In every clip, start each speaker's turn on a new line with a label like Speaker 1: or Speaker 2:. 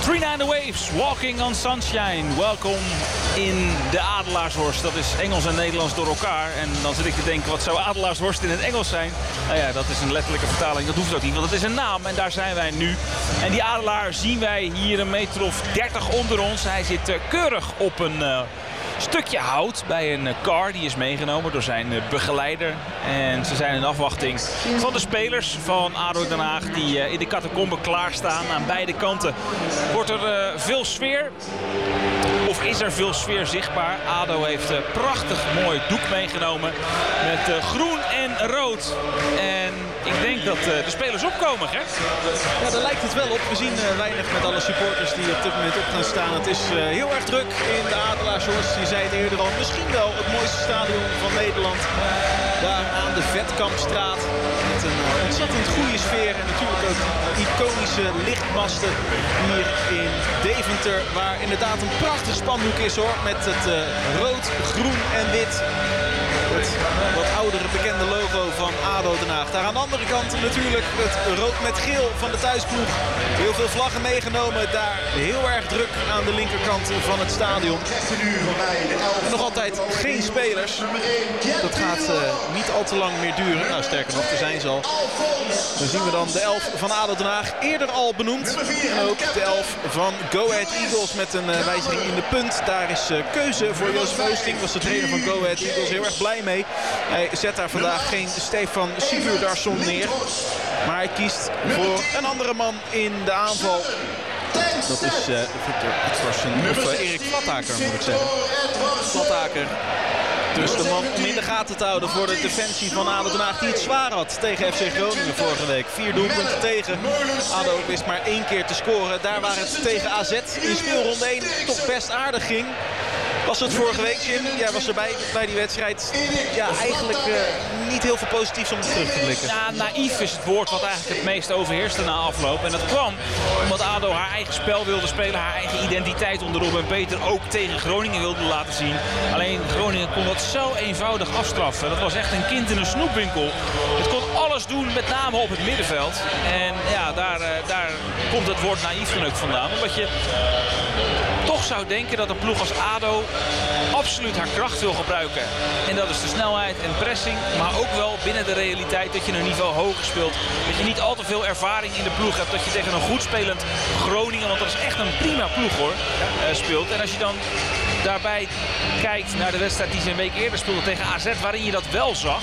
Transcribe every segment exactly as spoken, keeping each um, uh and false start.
Speaker 1: Trina and the Waves, Walking on Sunshine. Welkom in de Adelaarshorst. Dat is Engels en Nederlands door elkaar. En dan zit ik te denken, wat zou Adelaarshorst in het Engels zijn? Nou ja, dat is een letterlijke vertaling. Dat hoeft ook niet, want het is een naam. En daar zijn wij nu. En die adelaar zien wij hier een meter of dertig onder ons. Hij zit uh, keurig op een uh, stukje hout bij een uh, car. Die is meegenomen door zijn uh, begeleider. En ze zijn in afwachting van de spelers van ADO Den Haag. Die uh, in de catacombe klaarstaan. Aan beide kanten wordt er uh, veel sfeer. Of is er veel sfeer zichtbaar? ADO heeft een prachtig mooi doek meegenomen met uh, groen en rood. En ik denk dat uh, de spelers opkomen, hè?
Speaker 2: Ja, daar lijkt het wel op. We zien uh, weinig met alle supporters die op dit moment op gaan staan. Het is uh, heel erg druk in de Adelaarshorst. Je zei het eerder al, misschien wel het mooiste stadion van Nederland. Daar aan de Vetkampstraat. Met een uh, ontzettend goede sfeer. En natuurlijk ook iconische lichtmasten hier in Deventer. Waar inderdaad een prachtig spandoek is, hoor. Met het uh, rood, groen en wit. Het wat oudere bekende logo van ADO Den Haag. Daar aan de andere kant natuurlijk het rood met geel van de thuisploeg. Heel veel vlaggen meegenomen. Daar heel erg druk aan de linkerkant van het stadion. En nog altijd geen spelers. Dat gaat uh, niet al te lang meer duren. Nou, sterker nog, er zijn ze al. Dan zien we dan de elf van ADO Den Haag. Eerder al benoemd. En ook de elf van Go Ahead Eagles met een uh, wijziging in de punt. Daar is uh, keuze voor Jozef Oosting. Was de trainer van Go Ahead Eagles heel erg blij mee. Hij zet daar vandaag geen Stefan Sigurdarsson neer. Maar hij kiest voor een andere man in de aanval. Dat is uh, Victor Edvarsen, of uh, Erik Vlataker, moet ik zeggen. Vlataker. Dus de man om in de gaten te houden voor de defensie van ADO Den Haag. Die het zwaar had tegen F C Groningen vorige week. Vier doelpunten tegen. ADO wist maar één keer te scoren. Daar waar het tegen A Z in speelronde één toch best aardig ging. Was het vorige week, Jim? Jij was erbij bij die wedstrijd. Ja, eigenlijk uh, niet heel veel positiefs om terug te blikken.
Speaker 1: Ja, naïef is het woord wat eigenlijk het meest overheerste na afloop. En dat kwam omdat ADO haar eigen spel wilde spelen. Haar eigen identiteit onder Robin Peter ook tegen Groningen wilde laten zien. Alleen Groningen kon dat zo eenvoudig afstraffen. Dat was echt een kind in een snoepwinkel. Het kon alles doen, met name op het middenveld. En ja, daar, uh, daar komt het woord naïef dan ook vandaan. Omdat je toch zou denken dat een ploeg als ADO absoluut haar kracht wil gebruiken. En dat is de snelheid en pressing. Maar ook wel binnen de realiteit dat je een niveau hoger speelt. Dat je niet al te veel ervaring in de ploeg hebt. Dat je tegen een goed spelend Groningen, want dat is echt een prima ploeg, hoor, uh, speelt. En als je dan daarbij kijkt naar de wedstrijd die ze een week eerder speelde tegen A Z, waarin je dat wel zag.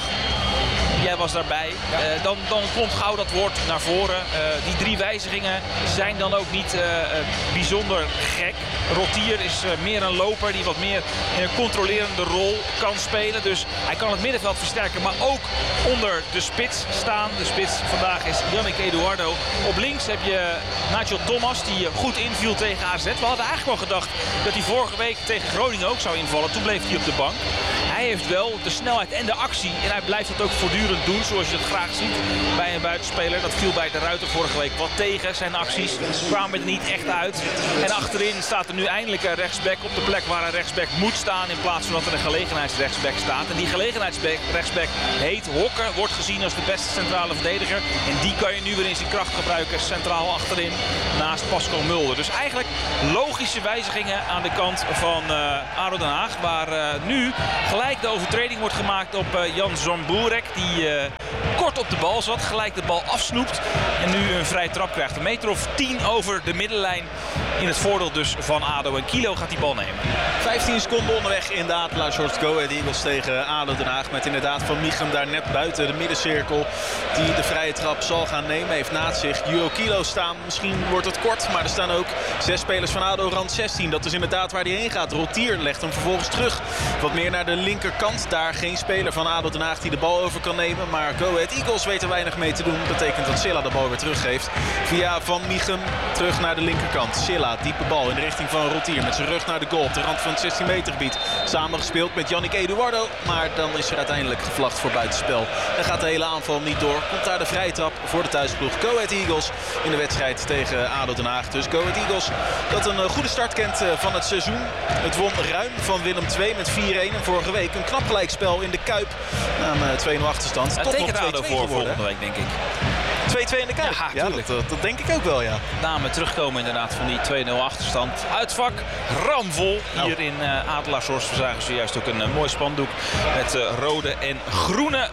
Speaker 1: Jij was daarbij. Ja. Uh, dan, dan komt gauw dat woord naar voren. Uh, die drie wijzigingen zijn dan ook niet uh, uh, bijzonder gek. Rotier is uh, meer een loper die wat meer in een controlerende rol kan spelen. Dus hij kan het middenveld versterken, maar ook onder de spits staan. De spits vandaag is Yannick Eduardo. Op links heb je Nigel Thomas die goed inviel tegen A Z. We hadden eigenlijk wel gedacht dat hij vorige week tegen Groningen ook zou invallen. Toen bleef hij op de bank. Hij heeft wel de snelheid en de actie. En hij blijft het ook voortdurend doen, zoals je het graag ziet bij een buitenspeler. Dat viel bij de Ruiter vorige week wat tegen. Zijn acties kwamen er niet echt uit. En achterin staat er nu eindelijk een rechtsback op de plek waar een rechtsback moet staan. In plaats van dat er een gelegenheidsrechtsback staat. En die gelegenheidsrechtsback heet Hokker. Wordt gezien als de beste centrale verdediger. En die kan je nu weer in zijn kracht gebruiken. Centraal achterin naast Pascal Mulder. Dus eigenlijk logische wijzigingen aan de kant van uh, ADO Den Haag. Waar uh, nu gelijk de overtreding wordt gemaakt op uh, Jan Zamburek. Die uh, kort op de bal zat. Gelijk de bal afsnoept. En nu een vrije trap krijgt. Een meter of tien over de middenlijn. In het voordeel dus van ADO. En Kilo gaat die bal nemen.
Speaker 2: vijftien seconden onderweg in de Adelaarshorst. Go Ahead Eagles tegen ADO Den Haag. Met inderdaad Van Michum daar net buiten de middencirkel. Die de vrije trap zal gaan nemen. Heeft naast zich Juho Kilo staan. Misschien wordt het kort. Maar er staan ook zes spelers van ADO rand zestien. Dat is inderdaad waar hij heen gaat. Rotier legt hem vervolgens terug. Wat meer naar de linkerkant. Daar geen speler van ADO Den Haag die de bal over kan nemen. Maar Go Ahead Eagles weet er weinig mee te doen. Dat betekent dat Silla de bal weer teruggeeft. Via Van Michum terug naar de linkerkant. Silla, diepe bal in de richting van Rotier. Met zijn rug naar de goal op de rand van het zestien meter gebied. Samengespeeld met Yannick Eduardo. Maar dan is er uiteindelijk gevlacht voor buitenspel. En gaat de hele aanval niet door. Komt daar de vrije trap voor de thuisploeg. Go Ahead Eagles in de wedstrijd tegen ADO Den Haag. Dus Go Ahead Eagles dat een goede start kent van het seizoen. Het won ruim van Willem twee met vier-een. En vorige week een knap gelijkspel in de Kuip. Na een twee nul achterstand.
Speaker 1: Het tekent ADO voor volgende week, denk ik.
Speaker 2: twee-twee in de Kuip.
Speaker 1: Ja,
Speaker 2: ja dat, dat, dat denk ik ook wel, ja.
Speaker 1: Name terugkomen inderdaad van die twee nul achterstand. Uitvak ramvol hier in uh, Adelaarshorst. We zagen zojuist ook een uh, mooi spandoek met uh, rode en groene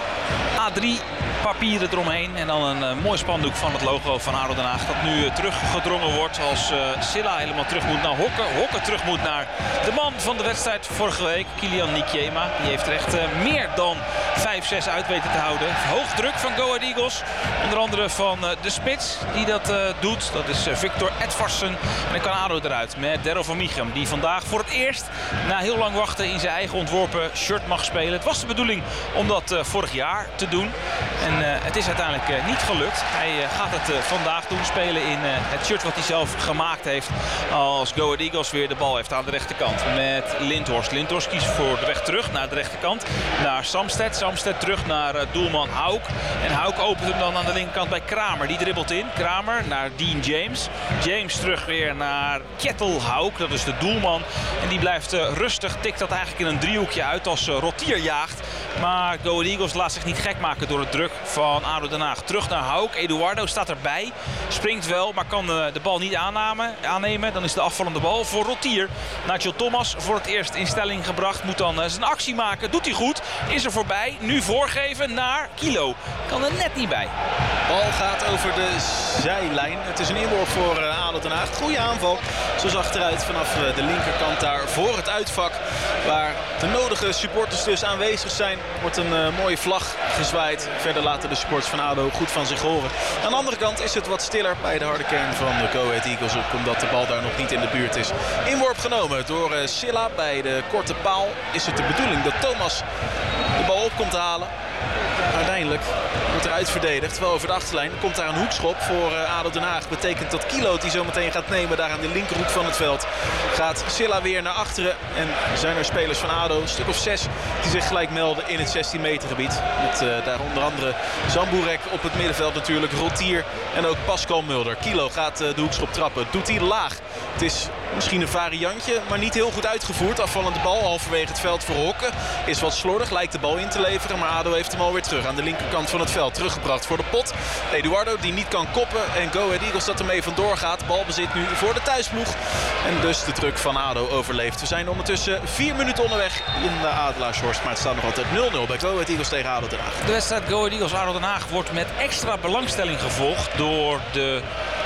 Speaker 1: A drie papieren eromheen. En dan een uh, mooi spandoek van het logo van ADO Den Haag. Dat nu uh, teruggedrongen wordt als uh, Silla helemaal terug moet naar Hokke. Hokke terug moet naar de man van de wedstrijd vorige week, Kilian Nikiema. Die heeft er echt uh, meer dan vijf zes uit weten te houden. Hoog druk van Go Ahead Eagles. Onder andere van uh, de spits die dat uh, doet. Dat is uh, Victor Edvarsen. En dan kan ADO eruit met Darryl van Michum. Die vandaag voor het eerst na heel lang wachten in zijn eigen ontworpen shirt mag spelen. Het was de bedoeling om dat uh, vorig jaar te doen. En uh, het is uiteindelijk uh, niet gelukt. Hij uh, gaat het uh, vandaag doen. Spelen in uh, het shirt wat hij zelf gemaakt heeft. Als Go Ahead Eagles weer de bal heeft aan de rechterkant. Met Lindhorst. Lindhorst kiest voor de weg terug naar de rechterkant. Naar Samsted. Samsted terug naar uh, doelman Hauk. En Hauk opent hem dan aan de linkerkant bij Kramer. Die dribbelt in. Kramer naar Dean James. James terug weer naar Kettel Hauk. Dat is de doelman. En die blijft uh, rustig. Tikt dat eigenlijk in een driehoekje uit als uh, Rotier jaagt. Maar Go Ahead Eagles laat zich niet gek maken door het druk van ADO Den Haag. Terug naar Hauk. Eduardo staat erbij. Springt wel, maar kan de, de bal niet aannemen. aannemen. Dan is de afvallende bal voor Rotier. Nigel Thomas voor het eerst in stelling gebracht. Moet dan uh, zijn actie maken. Doet hij goed. Is er voorbij. Nu voorgeven naar Kilo. Kan er net niet bij.
Speaker 2: Bal gaat over de zijlijn. Het is een inworp voor uh, ADO Den Haag. Goede aanval. Zoals achteruit vanaf uh, de linkerkant daar voor het uitvak. Waar de nodige supporters dus aanwezig zijn. Wordt een uh, mooie vlag gezwaaid. Verder laten de supporters van ADO goed van zich horen. Aan de andere kant is het wat stiller bij de harde kern van de Go Ahead Eagles. Ook omdat de bal daar nog niet in de buurt is. Inworp genomen door uh, Silla bij de korte paal. Is het de bedoeling dat Thomas de bal op komt te halen. Uiteindelijk wordt er uitverdedigd. Wel over de achterlijn. Er komt daar een hoekschop voor uh, ADO Den Haag. Betekent dat Kilo die zo meteen gaat nemen daar aan de linkerhoek van het veld. Gaat Silla weer naar achteren. En zijn er spelers van ADO, een stuk of zes, die zich gelijk melden in het zestien meter gebied. Met uh, daar onder andere Zamburek op het middenveld natuurlijk. Rotier en ook Pascal Mulder. Kilo gaat uh, de hoekschop trappen. Doet hij laag. Het is misschien een variantje, maar niet heel goed uitgevoerd. Afvallende bal halverwege het veld voor Hokke. Is wat slordig, lijkt de bal in te leveren. Maar ADO heeft hem alweer terug aan de linkerkant van het veld. Teruggebracht voor de pot. Eduardo die niet kan koppen. En Go Ahead Eagles dat ermee vandoor gaat. Balbezit nu voor de thuisploeg. En dus de druk van ADO overleeft. We zijn ondertussen vier minuten onderweg in de Adelaarshorst. Maar het staat nog altijd nul nul bij Go Ahead Eagles tegen ADO Den Haag.
Speaker 1: De wedstrijd Go Ahead Eagles ADO Den Haag wordt met extra belangstelling gevolgd door de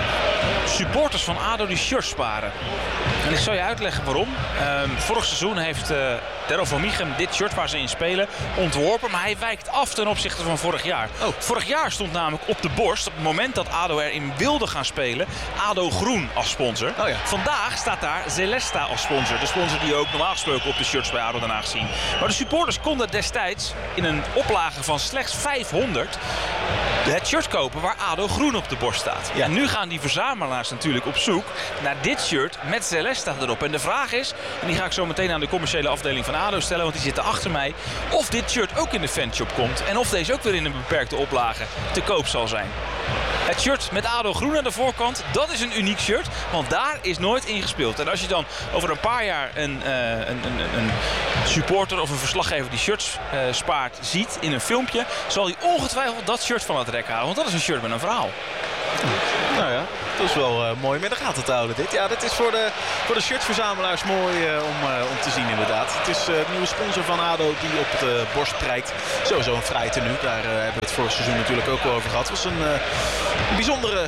Speaker 1: supporters van ADO die shirts sparen. En ik zal je uitleggen waarom. Um, vorig seizoen heeft uh, Darryl van Michum dit shirt waar ze in spelen ontworpen. Maar hij wijkt af ten opzichte van vorig jaar. Oh. Vorig jaar stond namelijk op de borst, op het moment dat ADO erin wilde gaan spelen, ADO Groen als sponsor. Oh ja. Vandaag staat daar Celesta als sponsor. De sponsor die je ook normaal gesproken op de shirts bij ADO Den Haag zien. Maar de supporters konden destijds in een oplage van slechts vijfhonderd het shirt kopen waar ADO Groen op de borst staat. Ja. En nu gaan die verzamelaars natuurlijk op zoek naar dit shirt met Celesta erop. En de vraag is, en die ga ik zo meteen aan de commerciële afdeling van ADO stellen, want die zitten achter mij, of dit shirt ook in de fanshop komt en of deze ook weer in een beperkte oplage te koop zal zijn. Het shirt met ADO Groen aan de voorkant, dat is een uniek shirt, want daar is nooit in gespeeld. En als je dan over een paar jaar een, uh, een, een, een supporter of een verslaggever die shirts uh, spaart ziet in een filmpje, zal hij ongetwijfeld dat shirt van het rek halen, want dat is een shirt met een verhaal.
Speaker 2: Nou ja, dat is wel uh, mooi met de gaten te houden dit. Ja, dat is voor de, voor de shirtverzamelaars mooi uh, om, uh, om te zien inderdaad. Het is uh, het nieuwe sponsor van ADO die op de borst prijkt. Sowieso een vrij tenue, daar uh, hebben we het vorig seizoen natuurlijk ook al over gehad. Het was een, uh, een bijzondere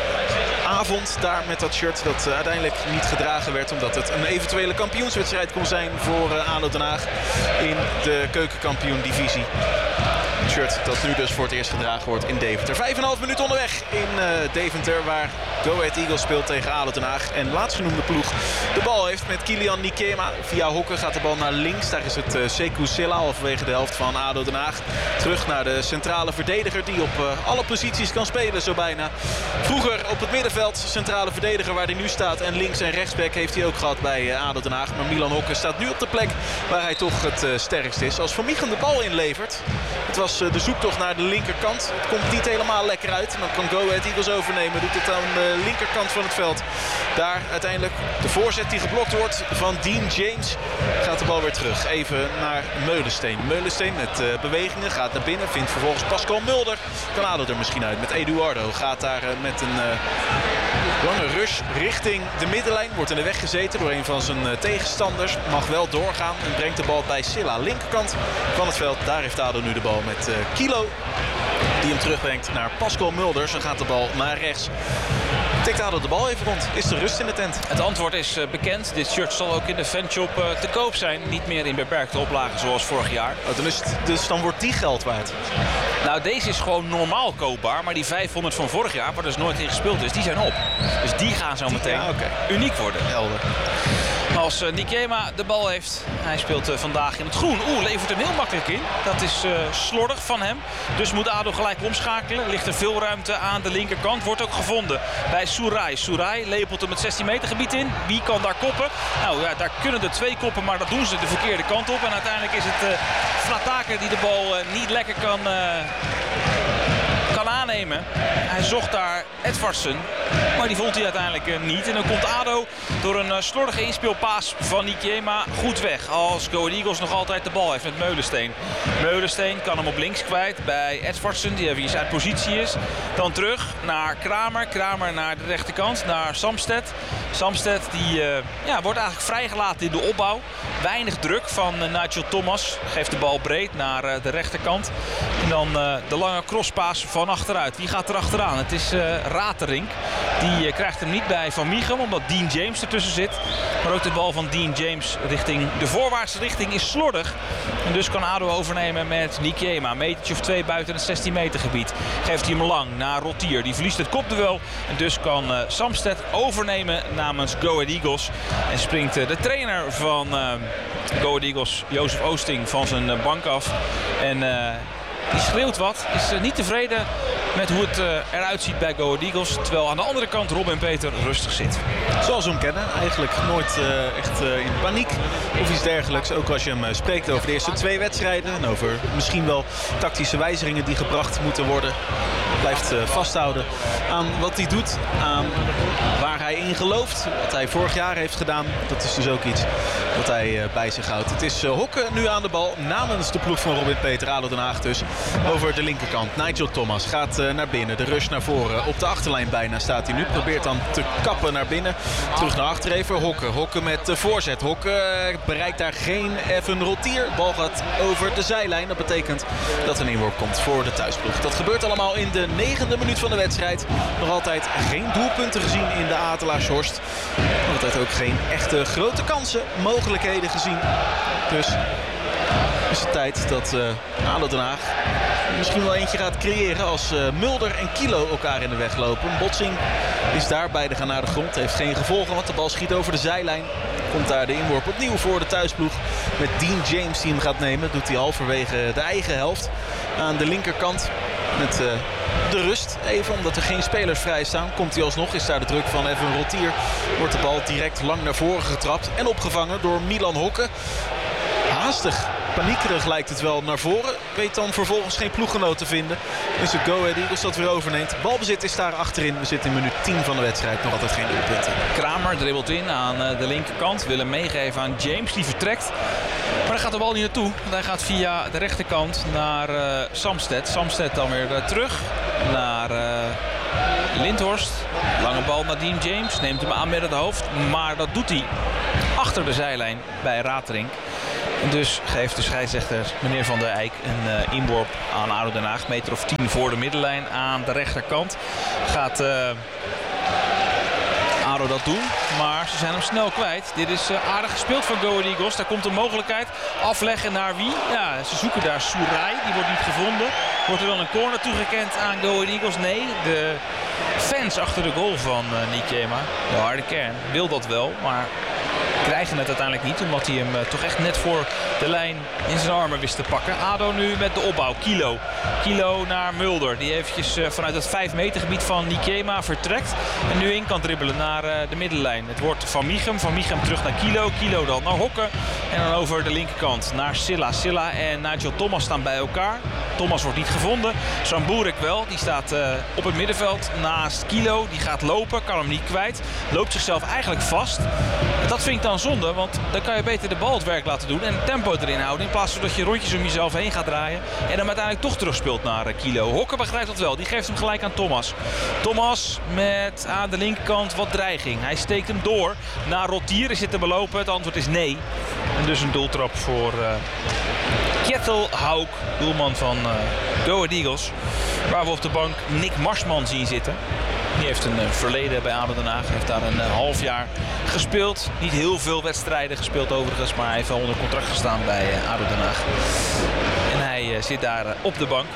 Speaker 2: avond daar met dat shirt dat uh, uiteindelijk niet gedragen werd, omdat het een eventuele kampioenswedstrijd kon zijn voor uh, ADO Den Haag in de keukenkampioen-divisie. Een shirt dat nu dus voor het eerst gedragen wordt in Deventer. Vijf en een half minuut onderweg in uh, Deventer, waar Go Ahead Eagles speelt tegen ADO Den Haag. En laatstgenoemde ploeg de bal heeft met Kilian Nikiema. Via Hokke gaat de bal naar links. Daar is het uh, Sekou Silla, halverwege de helft van ADO Den Haag. Terug naar de centrale verdediger die op uh, alle posities kan spelen, zo bijna. Vroeger op het middenveld, centrale verdediger waar hij nu staat. En links- en rechtsback heeft hij ook gehad bij uh, ADO Den Haag. Maar Milan Hokke staat nu op de plek waar hij toch het uh, sterkst is. Als Van Michum de bal inlevert. Het was de zoektocht naar de linkerkant. Het komt niet helemaal lekker uit. En dan kan Go Ahead Eagles overnemen. Doet het aan de linkerkant van het veld. Daar uiteindelijk de voorzet die geblokt wordt van Dean James. Gaat de bal weer terug. Even naar Meulensteen. Meulensteen met uh, bewegingen. Gaat naar binnen. Vindt vervolgens Pascal Mulder. Kan ADO er misschien uit met Eduardo. Gaat daar uh, met een uh, lange rush richting de middenlijn. Wordt in de weg gezeten door een van zijn uh, tegenstanders. Mag wel doorgaan en brengt de bal bij Silla. Linkerkant van het veld. Daar heeft ADO nu de bal met uh, Kilo. Die hem terugbrengt naar Pascal Mulder. Zo gaat de bal naar rechts. Tikt ADO de bal even rond. Is er rust in de tent?
Speaker 1: Het antwoord is uh, bekend. Dit shirt zal ook in de fanshop uh, te koop zijn. Niet meer in beperkte oplagen zoals vorig jaar.
Speaker 2: Oh, dan is het, dus dan wordt die geld waard.
Speaker 1: Nou, deze is gewoon normaal koopbaar. Maar die vijfhonderd van vorig jaar, waar dus nooit in gespeeld is, die zijn op. Dus die gaan zo meteen
Speaker 2: ja, okay.
Speaker 1: uniek worden.
Speaker 2: Helder.
Speaker 1: Als uh, Nikema de bal heeft. Hij speelt uh, vandaag in het groen. Oeh, levert hem heel makkelijk in. Dat is uh, slordig van hem. Dus moet ADO gelijk omschakelen. Ligt er veel ruimte aan de linkerkant. Wordt ook gevonden bij Soerai. Soerai lepelt hem het zestien meter gebied in. Wie kan daar koppen? Nou ja, daar kunnen er twee koppen, maar dat doen ze de verkeerde kant op. En uiteindelijk is het uh, Flatake die de bal uh, niet lekker kan... Uh, kan aannemen. Hij zocht daar Edvardsen, maar die vond hij uiteindelijk uh, niet. En dan komt ADO door een uh, slordige inspeelpaas van Nikema goed weg. Als Go Ahead Eagles nog altijd de bal heeft met Meulensteen. Meulensteen kan hem op links kwijt bij Edvardsen, die even uit positie is. Dan terug naar Kramer. Kramer naar de rechterkant, naar Samsted. Samsted die uh, ja, wordt eigenlijk vrijgelaten in de opbouw. Weinig druk van uh, Nigel Thomas. Geeft de bal breed naar uh, de rechterkant. En dan uh, de lange crosspaas van achteruit. Wie gaat er achteraan? Het is uh, Raterink. Die uh, krijgt hem niet bij Van Michel, omdat Dean James ertussen zit. Maar ook de bal van Dean James richting de voorwaartse richting is slordig. En dus kan ADO overnemen met Nikema. Een metertje of twee buiten het zestien meter gebied. Geeft hij hem lang naar Rotier. Die verliest het kopduel. En dus kan uh, Samsted overnemen namens Go Ahead Eagles. En springt uh, de trainer van uh, Go Ahead Eagles, Jozef Oosting, van zijn uh, bank af. En... Uh, Die schreeuwt wat, is uh, niet tevreden met hoe het uh, eruit ziet bij Go Ahead Eagles. Terwijl aan de andere kant Robin Peter rustig zit.
Speaker 2: Zoals we hem kennen, eigenlijk nooit uh, echt uh, in paniek of iets dergelijks. Ook als je hem uh, spreekt over de eerste twee wedstrijden. En over misschien wel tactische wijzigingen die gebracht moeten worden. Blijft uh, vasthouden aan wat hij doet, aan waar hij in gelooft. Wat hij vorig jaar heeft gedaan, dat is dus ook iets wat hij uh, bij zich houdt. Het is uh, Hokke nu aan de bal namens de ploeg van Robin Peter, ADO Den Haag dus. Over de linkerkant. Nigel Thomas gaat uh, naar binnen. De rush naar voren. Op de achterlijn bijna staat hij nu. Probeert dan te kappen naar binnen. Terug naar achter even. Hokke. Hokke met de voorzet. Hokke uh, bereikt daar geen Evan Rotier. Bal gaat over de zijlijn. Dat betekent dat er een inworp komt voor de thuisploeg. Dat gebeurt allemaal in de negende minuut van de wedstrijd. Nog altijd geen doelpunten gezien in de Adelaarshorst. Nog altijd ook geen echte grote kansen. Mogelijkheden gezien. Dus... is het tijd dat uh, ADO Den Haag misschien wel eentje gaat creëren als uh, Mulder en Kilo elkaar in de weg lopen. Een botsing is daar, beide gaan naar de grond. Heeft geen gevolgen, want de bal schiet over de zijlijn. Komt daar de inworp opnieuw voor de thuisploeg met Dean James die hem gaat nemen. Doet hij halverwege de eigen helft aan de linkerkant met uh, de rust. Even omdat er geen spelers vrij staan. Komt hij alsnog, is daar de druk van Evan Rotier. Wordt de bal direct lang naar voren getrapt en opgevangen door Milan Hokke. Haastig, paniekerig lijkt het wel naar voren. Weet dan vervolgens geen ploeggenoot te vinden. Is het Go Ahead Eagles dat weer overneemt. Balbezit is daar achterin. We zitten in minuut tien van de wedstrijd. Nog altijd geen doelpunten.
Speaker 1: Kramer dribbelt in aan de linkerkant. Wil hem meegeven aan James. Die vertrekt. Maar daar gaat de bal niet naartoe. Want hij gaat via de rechterkant naar uh, Samsted. Samsted dan weer uh, terug naar uh, Lindhorst. Lange bal naar Dean James. Neemt hem aan met het hoofd. Maar dat doet hij achter de zijlijn bij Raterink. En dus geeft de scheidsrechter meneer Van der Eyck een uh, inworp aan ADO Den Haag. Meter of tien voor de middenlijn aan de rechterkant. Gaat uh, ADO dat doen, maar ze zijn hem snel kwijt. Dit is uh, aardig gespeeld van Go Ahead Eagles. Daar komt een mogelijkheid. Afleggen naar wie? Ja, ze zoeken daar Soerai. Die wordt niet gevonden. Wordt er dan een corner toegekend aan Go Ahead Eagles? Nee, de fans achter de goal van uh, Nikema, de harde kern, wil dat wel, maar krijgen het uiteindelijk niet, omdat hij hem uh, toch echt net voor de lijn in zijn armen wist te pakken. ADO nu met de opbouw. Kilo. Kilo naar Mulder. Die eventjes uh, vanuit het vijf meter gebied van Nikema vertrekt. En nu in kan dribbelen naar uh, de middenlijn. Het wordt Van Mieghem. Van Mieghem terug naar Kilo. Kilo dan naar Hokke. En dan over de linkerkant naar Silla. Silla en Nigel Thomas staan bij elkaar. Thomas wordt niet gevonden. Samburek wel. Die staat uh, op het middenveld naast Kilo. Die gaat lopen. Kan hem niet kwijt. Loopt zichzelf eigenlijk vast. Dat vind ik dan zonde. Want dan kan je beter de bal het werk laten doen. En het tempo erin houden. In plaats van dat je rondjes om jezelf heen gaat draaien. En dan uiteindelijk toch terugspeelt naar uh, Kilo. Hokke begrijpt dat wel. Die geeft hem gelijk aan Thomas. Thomas met aan de linkerkant wat dreiging. Hij steekt hem door naar Rotier. Is dit te belopen? Het antwoord is nee. En dus een doeltrap voor uh, Kjetil Hauk. Doelman van uh, Go Ahead Eagles. Waar we op de bank Nick Marsman zien zitten. Die heeft een uh, verleden bij ADO Den Haag. Heeft daar een uh, half jaar gespeeld. Niet heel veel wedstrijden gespeeld overigens. Maar hij heeft wel onder contract gestaan bij uh, ADO Den Haag. En hij uh, zit daar uh, op de bank.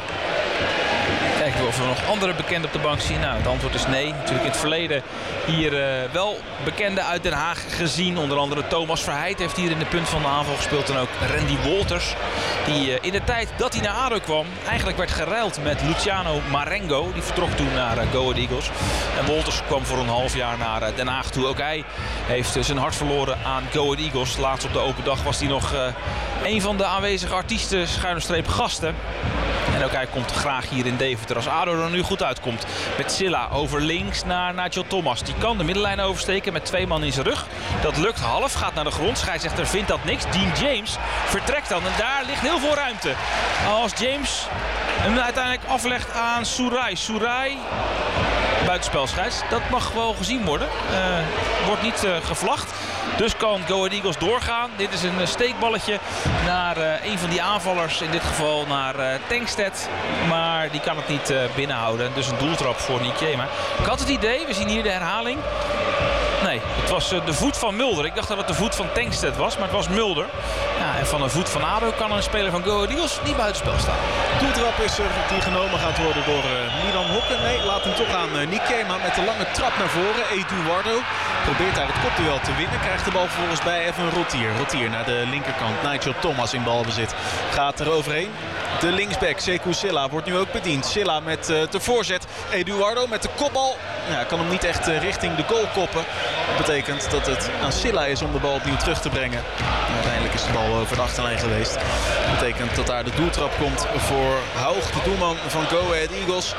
Speaker 1: Kijken we of we nog andere bekenden op de bank zien. Nou, het antwoord is nee. Natuurlijk in het verleden hier uh, wel bekenden uit Den Haag gezien. Onder andere Thomas Verheid heeft hier in de punt van de aanval gespeeld. En ook Randy Wolters. Die uh, in de tijd dat hij naar ADO kwam eigenlijk werd geruild met Luciano Marengo. Die vertrok toen naar uh, Go Ahead Eagles. En Wolters kwam voor een half jaar naar uh, Den Haag toe. Ook hij heeft uh, zijn hart verloren aan Go Ahead Eagles. Laatst op de open dag was hij nog uh, een van de aanwezige artiesten, schuine streep gasten. En ook hij komt graag hier in Deventer als ADO er nu goed uitkomt. Met Silla over links naar Nigel Thomas. Die kan de middenlijn oversteken met twee man in zijn rug. Dat lukt half, gaat naar de grond. Scheidsrechter vindt dat niks. Dean James vertrekt dan en daar ligt heel veel ruimte. Als James hem uiteindelijk aflegt aan Surai. Surai, buitenspelscheids. Dat mag wel gezien worden. Uh, wordt niet uh, gevlacht. Dus kan Go Ahead Eagles doorgaan. Dit is een steekballetje naar uh, een van die aanvallers. In dit geval naar uh, Tankstedt. Maar die kan het niet uh, binnenhouden. Dus een doeltrap voor Nikema. Ik had het idee, we zien hier de herhaling. Nee, het was uh, de voet van Mulder. Ik dacht dat het de voet van Tankstedt was, maar het was Mulder. Ja, en van een voet van ADO kan een speler van Go Ahead Eagles niet buitenspel staan.
Speaker 2: Doeltrap is er die genomen gaat worden door uh, Milan Hokke. Nee, laat hem toch aan uh, Nikema met de lange trap naar voren. Eduardo probeert daar het kopduel te winnen. Krijgt de bal vervolgens bij even Rotier. Rotier naar de linkerkant. Nigel Thomas in balbezit. Gaat er overheen. De linksback Sekou Silla wordt nu ook bediend. Silla met uh, de voorzet. Eduardo met de kopbal. Ja, kan hem niet echt uh, richting de goal koppen. Dat betekent dat het aan Silla is om de bal opnieuw terug te brengen. En uiteindelijk is de bal over de achterlijn geweest. Dat betekent dat daar de doeltrap komt voor Haug, de doelman van Go Ahead Eagles.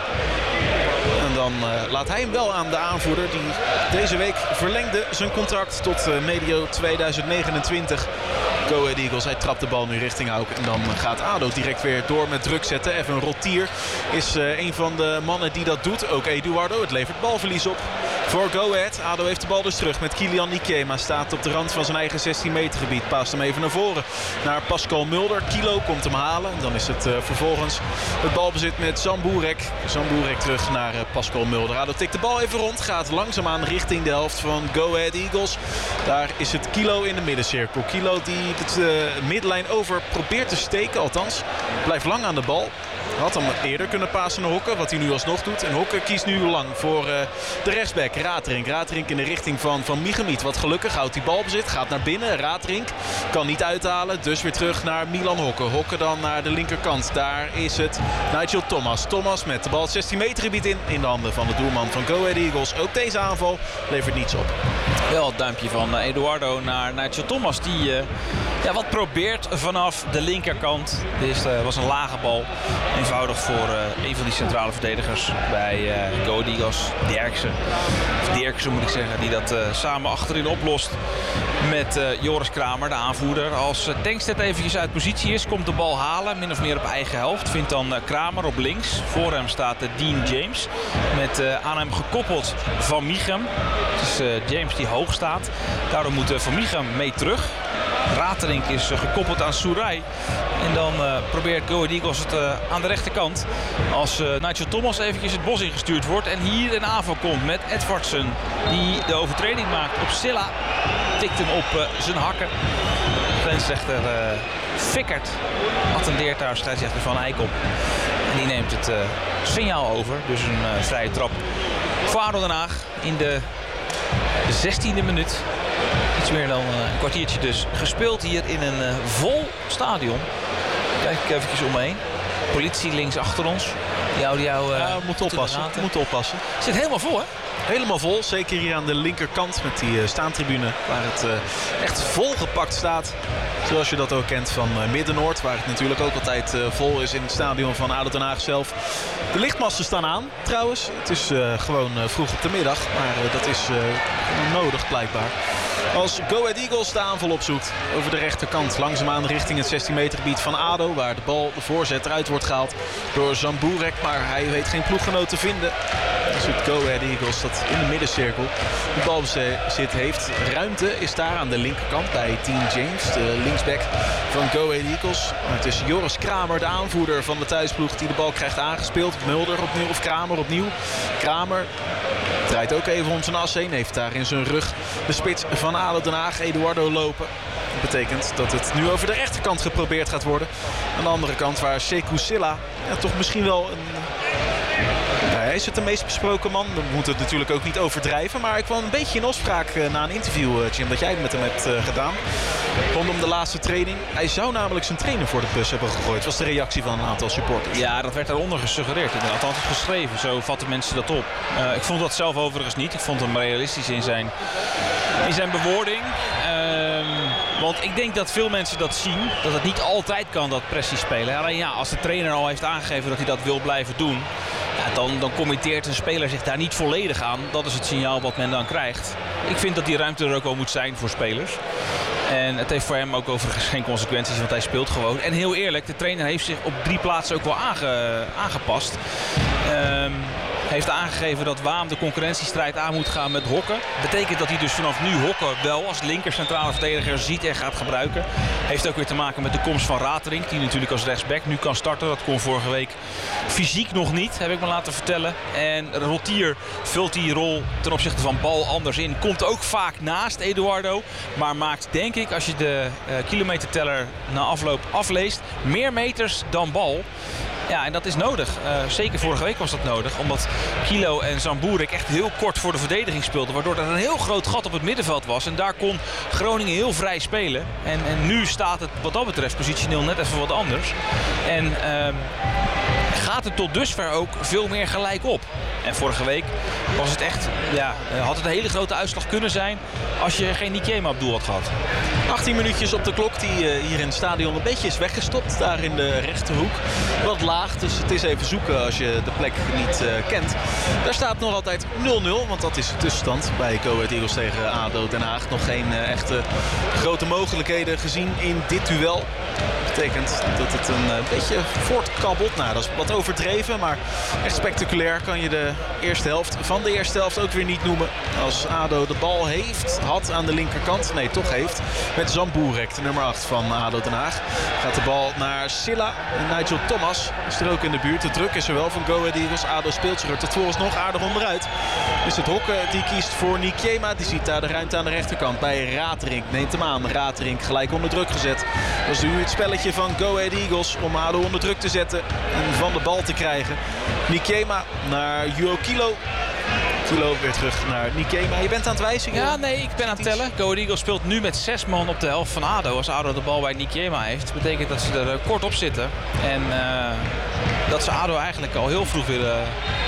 Speaker 2: En dan uh, laat hij hem wel aan de aanvoerder. Die deze week verlengde zijn contract tot uh, medio tweeduizend negenentwintig. Go Ahead Eagles, hij trapt de bal nu richting Hauk. En dan gaat ADO direct weer door met druk zetten. Even Rotier is uh, een van de mannen die dat doet. Ook Eduardo, het levert balverlies op voor Go Ahead. ADO heeft de bal dus terug met Kilian Nikema. Staat op de rand van zijn eigen zestien meter gebied. Paast hem even naar voren naar Pascal Mulder. Kilo komt hem halen. En dan is het uh, vervolgens het balbezit met Samburek. Samburek terug naar uh, Pascal Mulder. ADO tikt de bal even rond. Gaat langzaamaan richting de helft van Go Ahead Eagles. Daar is het Kilo in de middencirkel. Kilo die de uh, middenlijn over probeert te steken. Althans, blijft lang aan de bal. Had hem eerder kunnen pasen naar Hokke, wat hij nu alsnog doet. En Hokke kiest nu lang voor uh, de rechtsback, Raterink. Raterink in de richting van Van Mieghem. Wat gelukkig, houdt die balbezit, gaat naar binnen. Raterink kan niet uithalen, dus weer terug naar Milan Hokke. Hokke dan naar de linkerkant. Daar is het Nigel Thomas. Thomas met de bal het zestien meter gebied in. In de handen van de doelman van Go Ahead Eagles. Ook deze aanval levert niets op.
Speaker 1: Wel het duimpje van uh, Eduardo naar Nigel Thomas. Die uh, ja, wat probeert vanaf de linkerkant. Dit uh, was een lage bal. Eenvoudig voor uh, een van die centrale verdedigers bij uh, Go Ahead Eagles. Derksen. Of Derksen moet ik zeggen. Die dat uh, samen achterin oplost met uh, Joris Kramer, de aanvoerder. Als uh, Tankstedt eventjes uit positie is, komt de bal halen. Min of meer op eigen helft. Vindt dan uh, Kramer op links. Voor hem staat uh, Dean James. Met uh, aan hem gekoppeld Van Mieghem. Het is uh, James die hoog staat. Daardoor moet uh, Van Mieghem mee terug. Raterink is uh, gekoppeld aan Surai. En dan uh, probeert Go Ahead Eagles het uh, aan de rechterkant. Als uh, Nigel Thomas eventjes het bos ingestuurd wordt. En hier een aanval komt met Edvardsen. Die de overtreding maakt op Silla. Tikt hem op uh, zijn hakken. Grensrechter uh, Fikkert attendeert daar scheidsrechter Van Eyck op. En die neemt het uh, signaal over. Dus een uh, vrije trap voor ADO Den Haag in de zestiende minuut. Iets meer dan een kwartiertje dus gespeeld hier in een uh, vol stadion. Kijk ik eventjes om me heen. Politie links achter ons. Die houden jou... Uh,
Speaker 2: ja, we moeten oppassen. We moeten oppassen.
Speaker 1: Het zit helemaal vol, hè?
Speaker 2: Helemaal vol. Zeker hier aan de linkerkant met die uh, staantribune. Waar het uh, echt volgepakt staat. Zoals je dat ook kent van uh, Midden-Noord. Waar het natuurlijk ook altijd uh, vol is in het stadion van A D O Den Haag zelf. De lichtmasten staan aan trouwens. Het is uh, gewoon uh, vroeg op de middag. Maar uh, dat is uh, nodig blijkbaar. Als Go Ahead Eagles de aanval opzoekt over de rechterkant. Langzaamaan richting het zestien meter gebied van A D O. Waar de bal, de voorzet eruit wordt gehaald door Zambourek. Maar hij weet geen ploeggenoot te vinden. Dan zoekt Go Ahead Eagles dat in de middencirkel. De balbezit heeft ruimte. Is daar aan de linkerkant bij Dean James. De linksback van Go Ahead Eagles. Maar het is Joris Kramer, de aanvoerder van de thuisploeg, die de bal krijgt aangespeeld. Mulder opnieuw of Kramer opnieuw. Kramer draait ook even om zijn as heen. Heeft daar in zijn rug de spits van A D O Den Haag, Eduardo, lopen. Dat betekent dat het nu over de rechterkant geprobeerd gaat worden. Aan de andere kant waar Sekou Silla ja, toch misschien wel een... Nou, hij is het de meest besproken man. We moeten het natuurlijk ook niet overdrijven. Maar ik kwam een beetje in opspraak uh, na een interview, uh, Jim, dat jij met hem hebt uh, gedaan. Rondom de laatste training. Hij zou namelijk zijn trainer voor de bus hebben gegooid. Was de reactie van een aantal supporters.
Speaker 1: Ja, dat werd daaronder gesuggereerd. Althans geschreven. Zo vatten mensen dat op. Uh, ik vond dat zelf overigens niet. Ik vond hem realistisch in zijn, in zijn bewoording. Uh, want ik denk dat veel mensen dat zien. Dat het niet altijd kan, dat pressie spelen. Alleen ja, als de trainer al heeft aangegeven dat hij dat wil blijven doen. Ja, dan, dan committeert een speler zich daar niet volledig aan. Dat is het signaal wat men dan krijgt. Ik vind dat die ruimte er ook wel moet zijn voor spelers. En het heeft voor hem ook overigens geen consequenties, want hij speelt gewoon. En heel eerlijk, de trainer heeft zich op drie plaatsen ook wel aange, aangepast. Um, heeft aangegeven dat Waam de concurrentiestrijd aan moet gaan met Hokken. Betekent dat hij dus vanaf nu Hokken wel als linker centrale verdediger ziet en gaat gebruiken. Heeft ook weer te maken met de komst van Raterink, die natuurlijk als rechtsback nu kan starten. Dat kon vorige week fysiek nog niet, heb ik me laten vertellen. En Rotier vult die rol ten opzichte van Bal anders in. Komt ook vaak naast Eduardo. Maar maakt, denk ik, als je de uh, kilometerteller na afloop afleest, meer meters dan Bal. Ja, en dat is nodig. Uh, zeker vorige week was dat nodig. Omdat Kilo en Zambourek echt heel kort voor de verdediging speelden. Waardoor er een heel groot gat op het middenveld was. En daar kon Groningen heel vrij spelen. En, en nu staat het wat dat betreft positioneel net even wat anders. En uh, gaat het tot dusver ook veel meer gelijk op. En vorige week was het echt, ja, had het een hele grote uitslag kunnen zijn als je geen Nikiema op doel had gehad.
Speaker 2: achttien minuutjes op de klok die uh, hier in het stadion een beetje is weggestopt. Daar in de rechterhoek. Wat laag, dus het is even zoeken als je de plek niet uh, kent. Daar staat nog altijd nul nul, want dat is de tussenstand bij Go Ahead Eagles tegen A D O Den Haag. Nog geen uh, echte grote mogelijkheden gezien in dit duel. Dat betekent dat het een uh, beetje voortkabbelt. Nou, dat is wat overdreven, maar echt spectaculair kan je de eerste helft van de eerste helft ook weer niet noemen. Als A D O de bal heeft, had aan de linkerkant, nee toch heeft, met Zambourek, de nummer acht van A D O Den Haag. Gaat de bal naar Silla en Nigel Thomas is er ook in de buurt. De druk is er wel van Go Ahead Eagles. A D O speelt zich er tot vooralsnog aardig onderuit. Dus het Hokken die kiest voor Nikiema. Die ziet daar de ruimte aan de rechterkant bij Raterink. Neemt hem aan. Raterink gelijk onder druk gezet. Dat is nu het spelletje van Go Ahead Eagles om A D O onder druk te zetten en van de bal te krijgen. Nikiema naar Juo Kilo. Kilo weer terug naar Nikiema. Je bent aan het wijzigen?
Speaker 1: Ja, nee, ik ben aan het tellen. Go Ahead Eagles speelt nu met zes man op de helft van A D O. Als A D O de bal bij Nikiema heeft, dat betekent dat ze er uh, kort op zitten. En uh, dat ze A D O eigenlijk al heel vroeg willen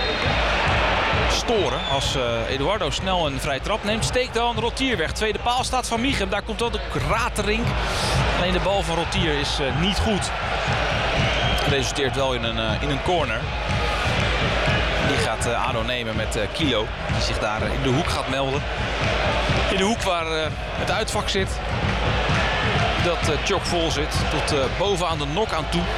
Speaker 1: storen. Als uh, Eduardo snel een vrije trap neemt, steekt dan Rotier weg. Tweede paal staat Van Mieghem. Daar komt dan de Raterink. Alleen de bal van Rotier is uh, niet goed. Resulteert wel in een, uh, in een corner. Die gaat uh, A D O nemen met uh, Kilo. Die zich daar uh, in de hoek gaat melden. In de hoek waar uh, het uitvak zit. Dat uh, chockvol zit. Tot uh, bovenaan de nok aan toe.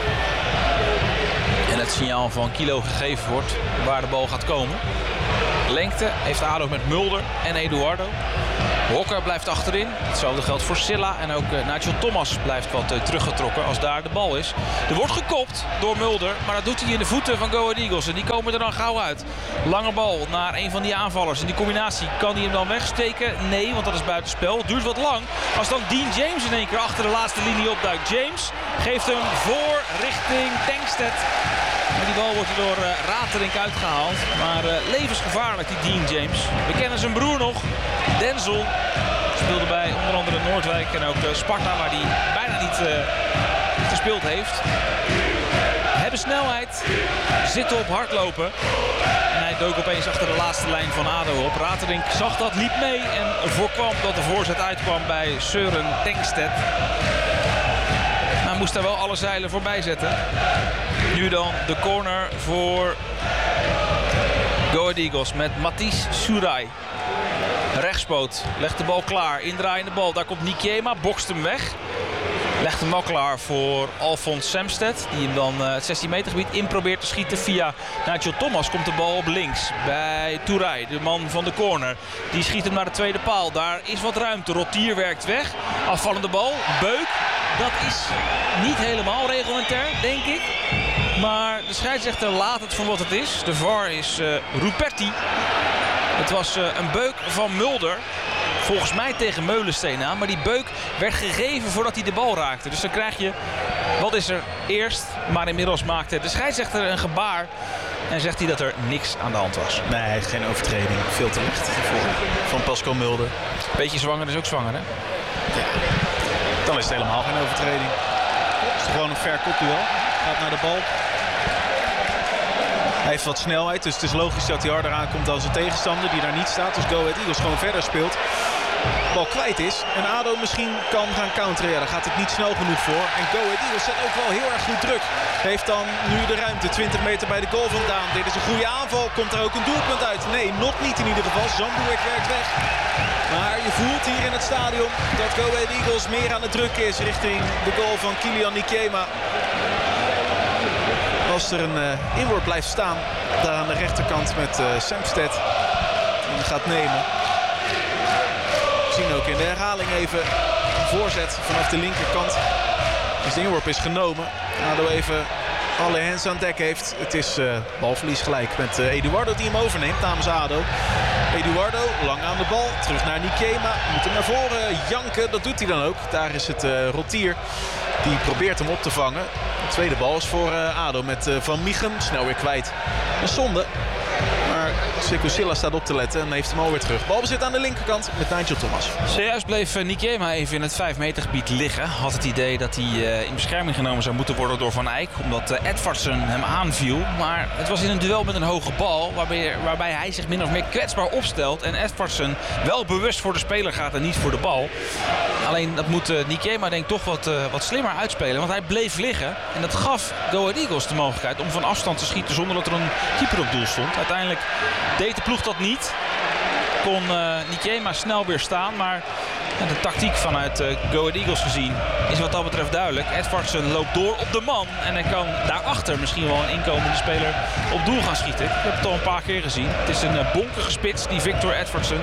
Speaker 1: En het signaal van Kilo gegeven wordt waar de bal gaat komen. Lengte heeft A D O met Mulder en Eduardo. Hokker blijft achterin. Hetzelfde geldt voor Silla. En ook uh, Nigel Thomas blijft wat uh, teruggetrokken als daar de bal is. Er wordt gekopt door Mulder. Maar dat doet hij in de voeten van Go Ahead Eagles. En die komen er dan gauw uit. Lange bal naar een van die aanvallers. In die combinatie kan hij hem dan wegsteken? Nee, want dat is buitenspel. Duurt wat lang. Als dan Dean James in één keer achter de laatste linie opduikt. James geeft hem voor richting Tankstedt. Maar die bal wordt er door uh, Raterink uitgehaald. Maar uh, levensgevaarlijk die Dean James. We kennen zijn broer nog. Denzel. Speelde bij onder andere Noordwijk en ook Sparta, waar hij bijna niet uh, gespeeld heeft. Hebben snelheid, zitten op hardlopen. En hij dook opeens achter de laatste lijn van ADO op. Raterink zag dat, liep mee en voorkwam dat de voorzet uitkwam bij Søren Tengstedt. Maar moest daar wel alle zeilen voorbij zetten. Nu dan de corner voor Go Ahead Eagles met Matthijs Surai. Rechtspoot, legt de bal klaar, indraaiende bal. Daar komt Nikiema, bokst hem weg. Legt hem wel klaar voor Alfons Semstedt. Die hem dan uh, het zestien meter gebied in probeert te schieten via Nigel Thomas. Komt de bal op links bij Touray, de man van de corner. Die schiet hem naar de tweede paal. Daar is wat ruimte. Rotier werkt weg. Afvallende bal. Beuk. Dat is niet helemaal reglementair, denk ik. Maar de scheidsrechter laat het voor wat het is. De V A R is uh, Ruperti. Het was uh, een beuk van Mulder. Volgens mij tegen Meulensteen aan. Maar die beuk werd gegeven voordat hij de bal raakte. Dus dan krijg je, wat is er eerst? Maar inmiddels maakte de scheidsrechter een gebaar. En zegt hij dat er niks aan de hand was.
Speaker 2: Nee, geen overtreding. Veel te licht van Pascal Mulder.
Speaker 1: Beetje zwanger is ook zwanger, hè?
Speaker 2: Ja. Dan is het helemaal geen overtreding. Het is gewoon een fair kopduel. Gaat naar de bal. Hij heeft wat snelheid, dus het is logisch dat hij harder aankomt dan zijn tegenstander die daar niet staat. Dus Go Ahead Eagles gewoon verder speelt. De bal kwijt is en ADO misschien kan gaan counteren. Ja, daar gaat het niet snel genoeg voor. En Go Ahead Eagles zet ook wel heel erg goed druk. Heeft dan nu de ruimte, twintig meter bij de goal vandaan. Dit is een goede aanval. Komt er ook een doelpunt uit? Nee, nog niet in ieder geval. Zambuek werkt weg. Maar je voelt hier in het stadion dat Go Ahead Eagles meer aan het drukken is richting de goal van Kylian Nikiema. Als er een uh, inworp blijft staan, daar aan de rechterkant met uh, Semstedt. Die gaat nemen. We zien ook in de herhaling even een voorzet vanaf de linkerkant. Dus de inworp is genomen. ADO even alle hands aan dek heeft. Het is uh, balverlies gelijk met uh, Eduardo die hem overneemt namens ADO. Eduardo lang aan de bal. Terug naar Nikiema. Moet hem naar voren janken. Dat doet hij dan ook. Daar is het uh, Rotier. Die probeert hem op te vangen. De tweede bal is voor uh, ADO met uh, Van Miechem. Snel weer kwijt. Een zonde. Maar Sekou Silla staat op te letten en heeft hem alweer terug. Balbezit aan de linkerkant met Nigel Thomas.
Speaker 1: Zojuist bleef uh, Nikiema even in het vijf meter gebied liggen. Had het idee dat hij uh, in bescherming genomen zou moeten worden door Van Eyck. Omdat uh, Edvardsen hem aanviel. Maar het was in een duel met een hoge bal. Waarbij, waarbij hij zich min of meer kwetsbaar opstelt. En Edvardsen wel bewust voor de speler gaat en niet voor de bal. Alleen dat moet uh, Nikiema denk ik toch wat, uh, wat slimmer uitspelen. Want hij bleef liggen. En dat gaf Go Ahead Eagles de mogelijkheid om van afstand te schieten zonder dat er een keeper op doel stond. Uiteindelijk deed de ploeg dat niet. Kon uh, Nikiema snel weer staan. Maar ja, de tactiek vanuit uh, Go Ahead Eagles gezien is wat dat betreft duidelijk. Edvardsen loopt door op de man. En hij kan daarachter misschien wel een inkomende speler op doel gaan schieten. Ik heb het al een paar keer gezien. Het is een uh, bonkige spits, die Victor Edvardsen.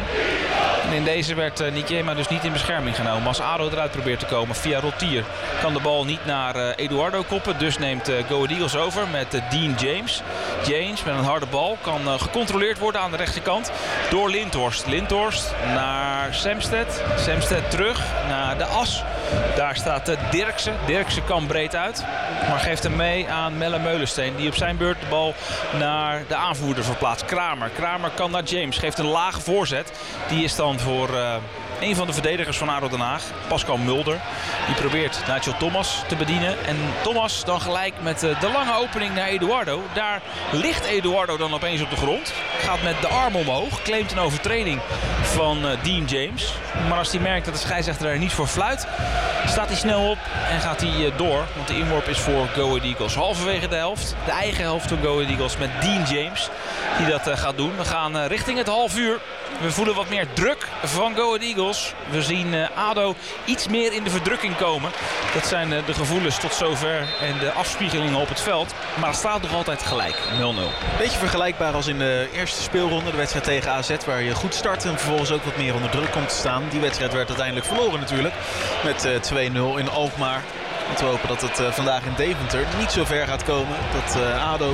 Speaker 1: En in deze werd uh, Nikiema dus niet in bescherming genomen. Als ADO eruit probeert te komen via Rotier kan de bal niet naar uh, Eduardo koppen. Dus neemt uh, Go Ahead Eagles over met uh, Dean James. James met een harde bal kan uh, gecontroleerd worden aan de rechterkant door Lindhorst. Lindhorst naar Semstedt. Semstedt terug naar de as. Daar staat uh, Dirksen. Dirksen kan breed uit. Maar geeft hem mee aan Melle Meulensteen. Die op zijn beurt de bal naar de aanvoerder verplaatst. Kramer. Kramer kan naar James. Geeft een lage voorzet. Die is dan voor uh, een van de verdedigers van ADO Den Haag. Pascal Mulder. Die probeert Nigel Thomas te bedienen. En Thomas dan gelijk met uh, de lange opening naar Eduardo. Daar ligt Eduardo dan opeens op de grond. Gaat met de arm omhoog. Claimt een overtreding van uh, Dean James. Maar als hij merkt dat de scheidsrechter er niet voor fluit, staat hij snel op en gaat hij uh, door. Want de inworp is voor Go Ahead Eagles. Halverwege de helft. De eigen helft van Go Ahead Eagles met Dean James. Die dat uh, gaat doen. We gaan uh, richting het half uur. We voelen wat meer druk van Go Ahead Eagles. We zien uh, ADO iets meer in de verdrukking komen. Dat zijn uh, de gevoelens tot zover en de afspiegelingen op het veld. Maar het staat nog altijd gelijk. nul nul.
Speaker 2: Beetje vergelijkbaar als in de eerste speelronde. De wedstrijd tegen A Z waar je goed start en vervolgens ook wat meer onder druk komt te staan. Die wedstrijd werd uiteindelijk verloren natuurlijk. Met uh, twee nul in Alkmaar. Want we hopen dat het uh, vandaag in Deventer niet zo ver gaat komen. Dat uh, ADO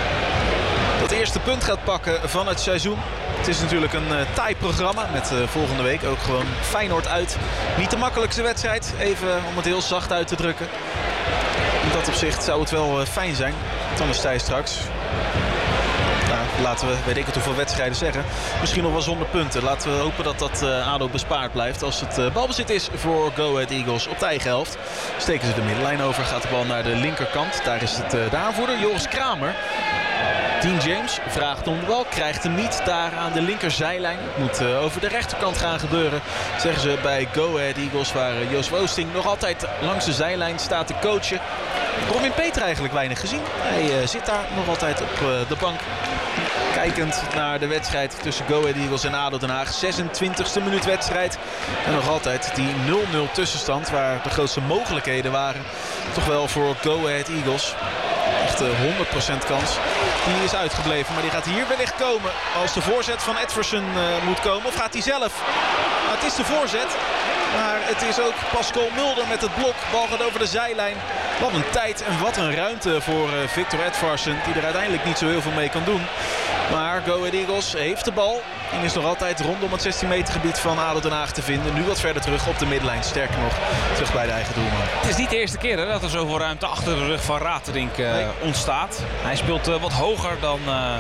Speaker 2: dat eerste punt gaat pakken van het seizoen. Het is natuurlijk een uh, taai programma met uh, volgende week ook gewoon Feyenoord uit. Niet de makkelijkste wedstrijd, even om het heel zacht uit te drukken. In dat opzicht zou het wel uh, fijn zijn. Dan is Thijs straks Nou, laten we, weet ik het hoeveel wedstrijden zeggen. Misschien nog wel zonder punten. Laten we hopen dat dat uh, A D O bespaard blijft. Als het uh, balbezit is voor Go Ahead Eagles op de eigen helft. Steken ze de middenlijn over. Gaat de bal naar de linkerkant. Daar is het uh, de aanvoerder, Joris Kramer. Dean James vraagt om de bal. Krijgt hem niet daar aan de linkerzijlijn. Het moet uh, over de rechterkant gaan gebeuren. Zeggen ze bij Go Ahead Eagles. Waar uh, Joost Oosting nog altijd langs de zijlijn staat te coachen. Robin Peter eigenlijk weinig gezien. Hij uh, zit daar nog altijd op uh, de bank. Kijkend naar de wedstrijd tussen Go Ahead Eagles en A D O Den Haag. zesentwintigste minuut wedstrijd. En nog altijd die nul nul tussenstand waar de grootste mogelijkheden waren. Toch wel voor Go Ahead Eagles. Echt uh, honderd procent kans. Die is uitgebleven, maar die gaat hier wellicht komen. Als de voorzet van Edversen uh, moet komen. Of gaat hij zelf? Nou, het is de voorzet. Maar het is ook Pascal Mulder met het blok. Bal gaat over de zijlijn. Wat een tijd en wat een ruimte voor uh, Victor Edvarsen. Die er uiteindelijk niet zo heel veel mee kan doen. Maar Go Ahead Eagles heeft de bal. En is nog altijd rondom het zestien meter gebied van A D O Den Haag te vinden. Nu wat verder terug op de middenlijn. Sterker nog, terug bij de eigen doelman.
Speaker 1: Het is niet de eerste keer hè, dat er zoveel ruimte achter de rug van Raterink uh, nee. ontstaat. Hij speelt uh, wat hoger dan, uh,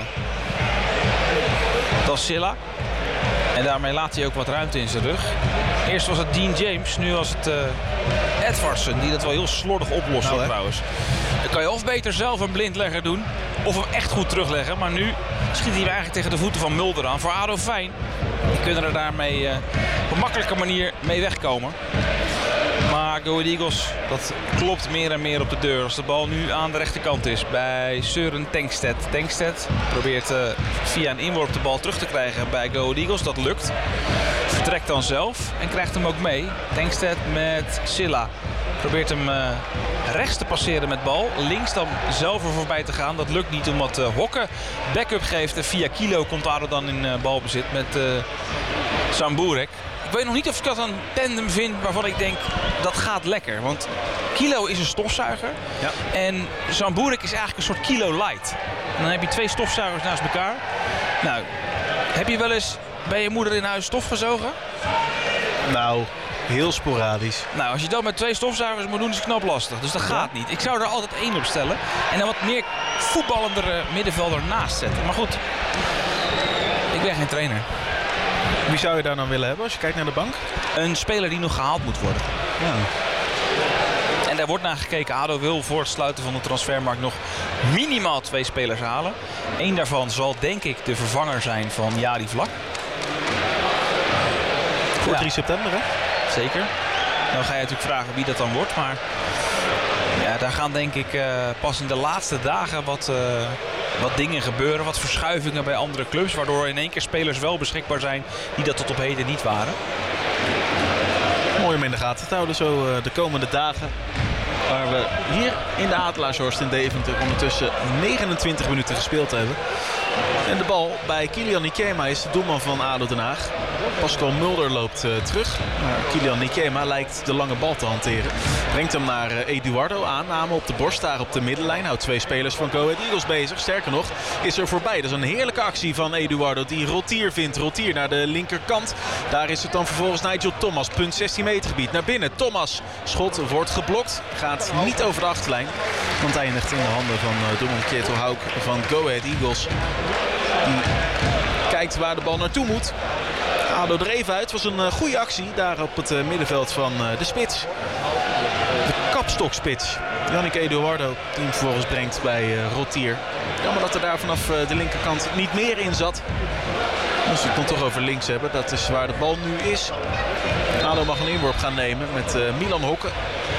Speaker 1: dan Silla. En daarmee laat hij ook wat ruimte in zijn rug. Eerst was het Dean James, nu was het uh, Edvarsen. Die dat wel heel slordig oplost nou, trouwens. Dan kan je of beter zelf een blindlegger doen. Of hem echt goed terugleggen. Maar nu schiet hij eigenlijk tegen de voeten van Mulder aan. Voor A D O fijn. Die kunnen er daarmee uh, op een makkelijke manier mee wegkomen. Maar Go Ahead Eagles, dat klopt meer en meer op de deur. Als de bal nu aan de rechterkant is bij Søren Tengstedt. Tengstedt probeert uh, via een inworp de bal terug te krijgen bij Go Ahead Eagles. Dat lukt. Vertrekt dan zelf en krijgt hem ook mee. Tengstedt met Silla. Probeert hem uh, rechts te passeren met bal. Links dan zelf er voorbij te gaan. Dat lukt niet omdat uh, Hokke backup geeft. En via Kilo komt A D O dan in uh, balbezit met uh, Samburek. Ik weet nog niet of ik dat een tandem vind waarvan ik denk dat gaat lekker. Want Kilo is een stofzuiger. Ja. En Samburek is eigenlijk een soort Kilo light. En dan heb je twee stofzuigers naast elkaar. Nou, heb je wel eens bij je moeder in huis stof gezogen?
Speaker 2: Nou, heel sporadisch.
Speaker 1: Nou, als je dat met twee stofzuigers moet doen, is het knap lastig. Dus dat gaat ja. niet. Ik zou er altijd één op stellen. En dan wat meer voetballendere middenvelder naast zetten. Maar goed, ik ben geen trainer.
Speaker 2: Wie zou je daar dan willen hebben als je kijkt naar de bank?
Speaker 1: Een speler die nog gehaald moet worden.
Speaker 2: Ja.
Speaker 1: En daar wordt naar gekeken. A D O wil voor het sluiten van de transfermarkt nog minimaal twee spelers halen. Eén daarvan zal denk ik de vervanger zijn van Jari Vlak.
Speaker 2: Voor ja. drie september hè?
Speaker 1: Zeker. Dan ga je natuurlijk vragen wie dat dan wordt. Maar ja, daar gaan denk ik uh, pas in de laatste dagen wat, uh, wat dingen gebeuren. Wat verschuivingen bij andere clubs. Waardoor in één keer spelers wel beschikbaar zijn die dat tot op heden niet waren.
Speaker 2: Mooi om in de gaten te houden zo uh, de komende dagen. Waar we hier in de Adelaarshorst in Deventer ondertussen negenentwintig minuten gespeeld hebben. En de bal bij Kilian Nikema is de doelman van A D O Den Haag. Pascal Mulder loopt uh, terug. Maar Kilian Nikema lijkt de lange bal te hanteren. Brengt hem naar uh, Eduardo. Aanname op de borst daar op de middenlijn. Houdt twee spelers van Go Ahead Eagles bezig. Sterker nog is er voorbij. Dat is een heerlijke actie van Eduardo die Rotier vindt. Rotier naar de linkerkant. Daar is het dan vervolgens Nigel Thomas. Punt zestien meter gebied naar binnen. Thomas. Schot wordt geblokt. Gaat niet over de achterlijn. Want hij eindigt in de handen van uh, doelman Ketel Hauk van Go Ahead Eagles. Die kijkt waar de bal naartoe moet. A D O er even uit. Het was een uh, goede actie daar op het uh, middenveld van uh, de spits. De kapstokspits. Yannick Eduardo die hem vervolgens brengt bij uh, Rotier. Jammer dat er daar vanaf uh, de linkerkant niet meer in zat. Als we het dan toch over links hebben. Dat is waar de bal nu is. A D O mag een inworp gaan nemen met uh, Milan Hokke.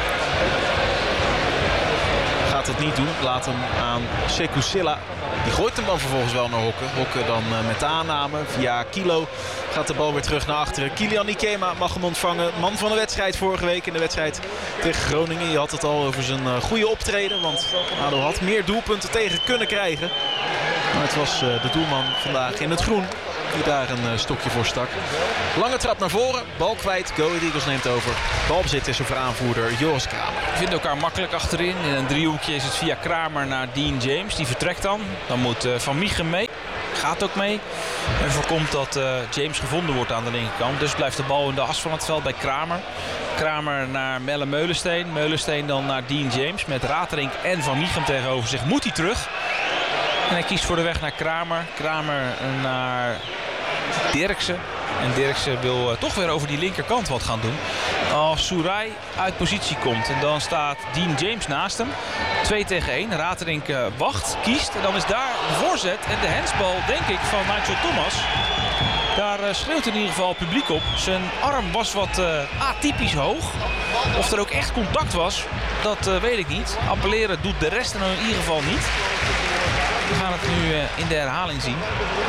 Speaker 2: Gaat het niet doen. Laat hem aan Sekou Silla. Die gooit hem dan vervolgens wel naar Hokke. Hokke dan uh, met de aanname via Kilo. Gaat de bal weer terug naar achteren. Kilian Nikema mag hem ontvangen. Man van de wedstrijd vorige week in de wedstrijd tegen Groningen. Je had het al over zijn uh, goede optreden. Want A D O had meer doelpunten tegen kunnen krijgen. Maar het was uh, de doelman vandaag in het groen die daar een uh, stokje voor stak. Lange trap naar voren. Bal kwijt. Go Ahead Eagles neemt over. Balbezit is er voor aanvoerder Joris Kramer.
Speaker 1: Vinden elkaar makkelijk achterin. In een driehoekje is het via Kramer naar Dean James. Die vertrekt dan. Dan moet uh, Van Mieghem mee. Gaat ook mee. En voorkomt dat uh, James gevonden wordt aan de linkerkant. Dus blijft de bal in de as van het veld bij Kramer. Kramer naar Melle Meulensteen. Meulensteen dan naar Dean James. Met Raterink en Van Mieghem tegenover zich. Moet hij terug. En hij kiest voor de weg naar Kramer. Kramer naar Dirksen. En Dirksen wil uh, toch weer over die linkerkant wat gaan doen. Als Soerai uit positie komt. En dan staat Dean James naast hem. twee tegen één. Raterink uh, wacht, kiest. En dan is daar de voorzet. En de handsbal, denk ik, van Nigel Thomas. Daar uh, schreeuwt in ieder geval het publiek op. Zijn arm was wat uh, atypisch hoog. Of er ook echt contact was, dat uh, weet ik niet. Appelleren doet de rest er in ieder geval niet. We gaan het nu uh, in de herhaling zien.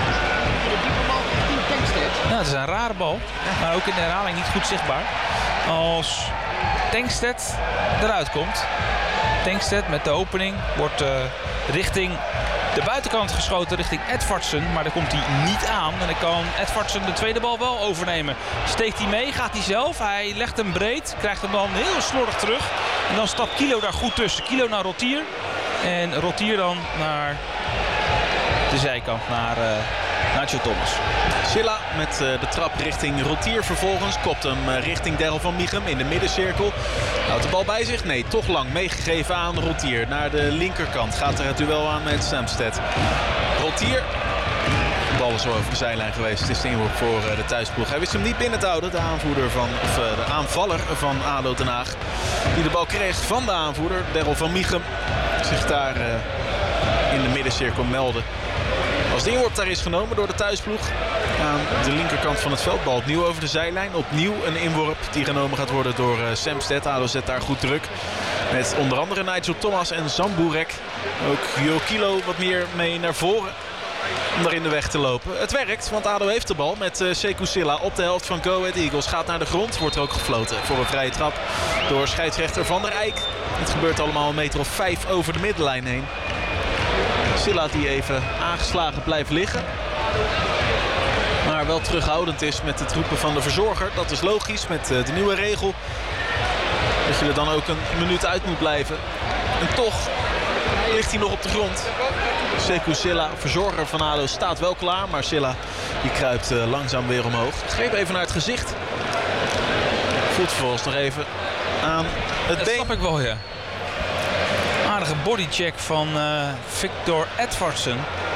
Speaker 1: Ja, het is een rare bal, maar ook in de herhaling niet goed zichtbaar. Als Tankstedt eruit komt. Tankstedt met de opening wordt uh, richting de buitenkant geschoten, richting Edvardsen. Maar daar komt hij niet aan. En dan kan Edvardsen de tweede bal wel overnemen. Steekt hij mee, gaat hij zelf. Hij legt hem breed, krijgt hem dan heel slordig terug. En dan stapt Kilo daar goed tussen. Kilo naar Rotier. En Rotier dan naar de zijkant, naar uh, Nigel Thomas.
Speaker 2: Silla met uh, de trap richting Rotier vervolgens. Kopt hem uh, richting Daryl van Michum in de middencirkel. Houdt de bal bij zich? Nee, toch lang meegegeven aan Rotier. Naar de linkerkant gaat er het duel aan met Samsted. Rotier. De bal is zo over de zijlijn geweest. Het is de inworp voor uh, de thuisploeg. Hij wist hem niet binnen te houden. De aanvoerder van, of uh, de aanvaller van A D O Den Haag. Die de bal kreeg van de aanvoerder. Daryl van Michum zich daar uh, in de middencirkel meldde. Als de inworp daar is genomen door de thuisploeg aan de linkerkant van het veld. Bal opnieuw over de zijlijn. Opnieuw een inworp die genomen gaat worden door uh, Samsted. A D O zet daar goed druk. Met onder andere Nigel Thomas en Zamburek. Ook Jo Kilo wat meer mee naar voren om daar in de weg te lopen. Het werkt, want A D O heeft de bal met uh, Sekou Silla op de helft van Go Ahead Eagles. Gaat naar de grond, wordt er ook gefloten voor een vrije trap door scheidsrechter Van der Eyck. Het gebeurt allemaal een meter of vijf over de middenlijn heen. Silla die even aangeslagen blijft liggen. Maar wel terughoudend is met het roepen van de verzorger. Dat is logisch met de nieuwe regel. Dat je er dan ook een minuut uit moet blijven. En toch ligt hij nog op de grond. Sekou Silla, verzorger van A D O, staat wel klaar. Maar Silla die kruipt uh, langzaam weer omhoog. Greep even naar het gezicht. Voelt vervolgens nog even aan het
Speaker 1: Dat
Speaker 2: been.
Speaker 1: snap ik wel, ja. Aardige bodycheck van uh, Victor Edvardsen.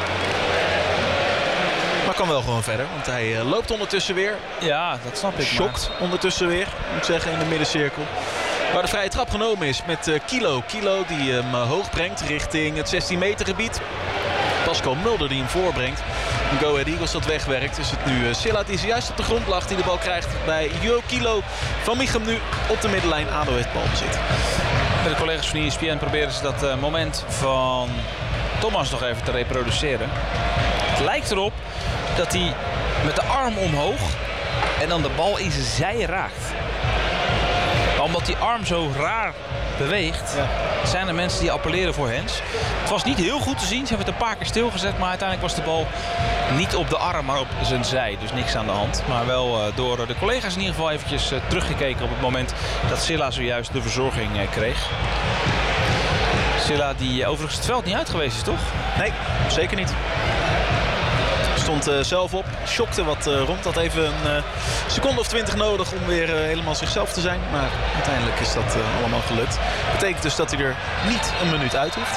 Speaker 2: Maar kan wel gewoon verder, want hij uh, loopt ondertussen weer.
Speaker 1: Ja, dat snap ik.
Speaker 2: Schokt ondertussen weer, moet ik zeggen, in de middencirkel. Waar de vrije trap genomen is met uh, Kilo. Kilo die hem uh, hoog brengt richting het zestien meter gebied. Pascal Mulder die hem voorbrengt. En Go Ahead Eagles dat wegwerkt. Is het nu uh, Silla die zojuist op de grond lag. Die de bal krijgt bij Jo Kilo. Van Michum nu op de middenlijn. A D O heeft balbezit.
Speaker 1: Bij de collega's van E S P N proberen ze dat uh, moment van Thomas nog even te reproduceren. Het lijkt erop dat hij met de arm omhoog en dan de bal in zijn zij raakt. Maar omdat die arm zo raar beweegt, ja, zijn er mensen die appelleren voor hands. Het was niet heel goed te zien. Ze hebben het een paar keer stilgezet, maar uiteindelijk was de bal niet op de arm, maar op zijn zij. Dus niks aan de hand. Maar wel uh, door de collega's in ieder geval eventjes uh, teruggekeken op het moment dat Silla zojuist de verzorging uh, kreeg. Silla die uh, overigens het veld niet uit geweest is, toch?
Speaker 2: Nee, zeker niet. Stond uh, zelf op, shockte wat uh, rond. Had even een uh, seconde of twintig nodig om weer uh, helemaal zichzelf te zijn. Maar uiteindelijk is dat uh, allemaal gelukt. Betekent dus dat hij er niet een minuut uit hoeft.